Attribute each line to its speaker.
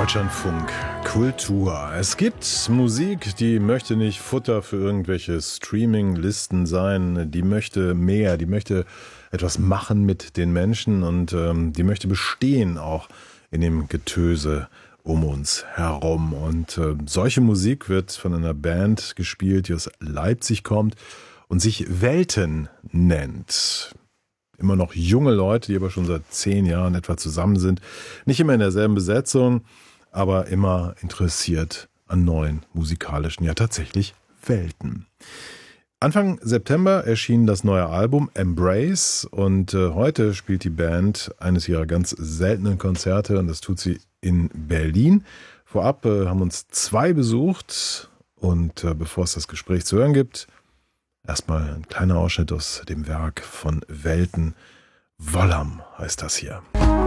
Speaker 1: Deutschlandfunk Kultur. Es gibt Musik, die möchte nicht Futter für irgendwelche Streaming-Listen sein. Die möchte mehr, die möchte etwas machen mit den Menschen und die möchte bestehen auch in dem Getöse um uns herum. Und solche Musik wird von einer Band gespielt, die aus Leipzig kommt und sich Welten nennt. Immer noch junge Leute, die aber schon seit 10 Jahren etwa zusammen sind. Nicht immer in derselben Besetzung, aber immer interessiert an neuen musikalischen, ja tatsächlich Welten. Anfang September erschien das neue Album Embrace und heute spielt die Band eines ihrer ganz seltenen Konzerte und das tut sie in Berlin. Vorab haben uns 2 besucht und bevor es das Gespräch zu hören gibt, erstmal ein kleiner Ausschnitt aus dem Werk von Welten. Wollam heißt das hier.